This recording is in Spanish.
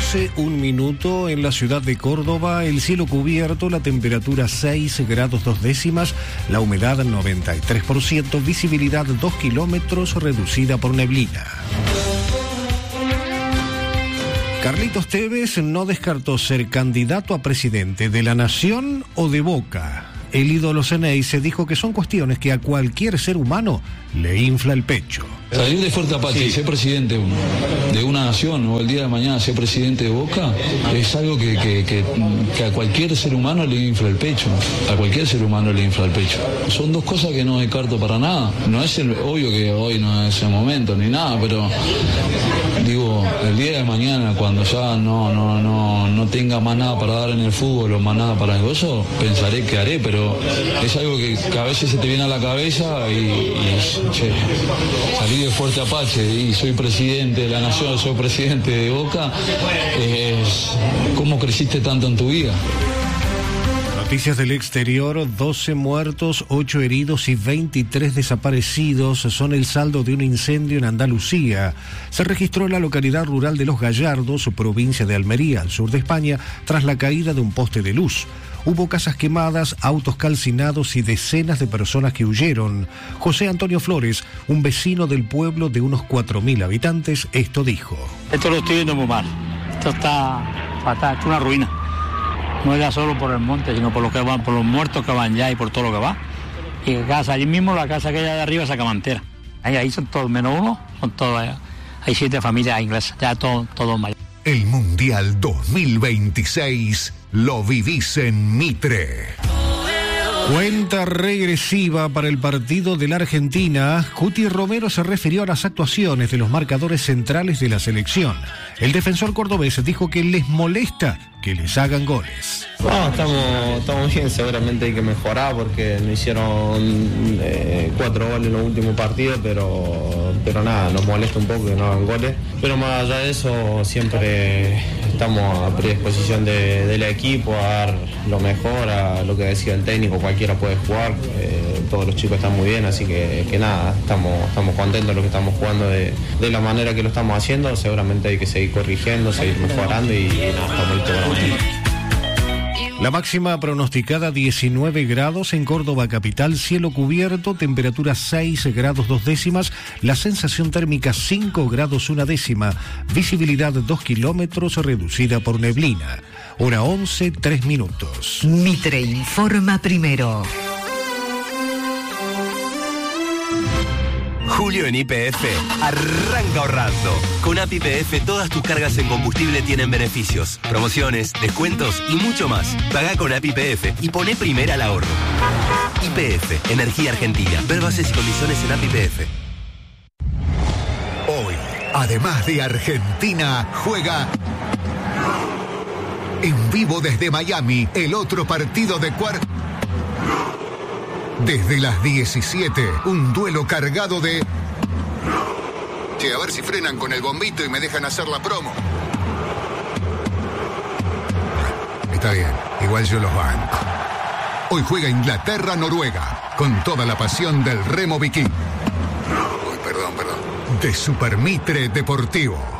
11:01 en la ciudad de Córdoba, el cielo cubierto, la temperatura 6 grados 2 décimas, la humedad 93%, visibilidad 2 kilómetros reducida por neblina. Carlitos Tevez no descartó ser candidato a presidente de la Nación o de Boca. El ídolo Ceneice dijo que son cuestiones que a cualquier ser humano le infla el pecho. Salir de Fuerte Apache y ser presidente de una nación o el día de mañana ser presidente de Boca es algo que a cualquier ser humano le infla el pecho. A cualquier ser humano le infla el pecho. Son dos cosas que no descarto para nada. No es obvio que hoy no es el momento ni nada, pero digo, el día de mañana cuando ya no tenga más nada para dar en el fútbol o más nada para el gozo, pensaré que haré, pero es algo que a veces se te viene a la cabeza y salir de Fuerte Apache y soy presidente de la Nación, soy presidente de Boca, ¿cómo creciste tanto en tu vida? Noticias del exterior: 12 muertos, 8 heridos y 23 desaparecidos son el saldo de un incendio en Andalucía. Se registró en la localidad rural de Los Gallardos, provincia de Almería, al sur de España, tras la caída de un poste de luz. Hubo casas quemadas, autos calcinados y decenas de personas que huyeron. José Antonio Flores, un vecino del pueblo de unos 4.000 habitantes, esto dijo. Esto lo estoy viendo muy mal. Esto está fatal, es una ruina. No era solo por el monte, sino por lo que van, por los muertos que van ya y por todo lo que va. Y casa, allí mismo la casa que hay de arriba es Sacamantera. Ahí son todos, menos uno, son todos. Hay 7 familias inglesas, ya todos mayores. El Mundial 2026 lo vivís en Mitre. Cuenta regresiva para el partido de la Argentina. Cuti Romero se refirió a las actuaciones de los marcadores centrales de la selección. El defensor cordobés dijo que les molesta que les hagan goles. No, estamos bien, seguramente hay que mejorar porque nos hicieron 4 goles en los últimos partidos, pero nada, nos molesta un poco que no hagan goles. Pero más allá de eso, siempre estamos a predisposición del equipo a dar lo mejor, a lo que decía el técnico, cualquiera puede jugar, todos los chicos están muy bien, así que nada, estamos contentos de lo que estamos jugando de la manera que lo estamos haciendo. Seguramente hay que seguir corrigiendo, seguir mejorando y nada, estamos listos para mañana. La máxima pronosticada 19 grados en Córdoba capital, cielo cubierto, temperatura 6 grados 2 décimas, la sensación térmica 5 grados 1 décima, visibilidad 2 kilómetros reducida por neblina. Hora 11, 3 minutos. Mitre informa primero. Julio en YPF arranca ahorrando. Con App YPF todas tus cargas en combustible tienen beneficios, promociones, descuentos y mucho más. Pagá con App YPF y poné primera al ahorro. YPF, Energía Argentina. Ver bases y condiciones en App YPF. Hoy, además de Argentina, juega en vivo desde Miami el otro partido de cuarto. Desde las 17, un duelo cargado de... Che, a ver si frenan con el bombito y me dejan hacer la promo. Está bien, igual yo los banco. Hoy juega Inglaterra-Noruega, con toda la pasión del remo viking. Uy, perdón. De Super Mitre Deportivo.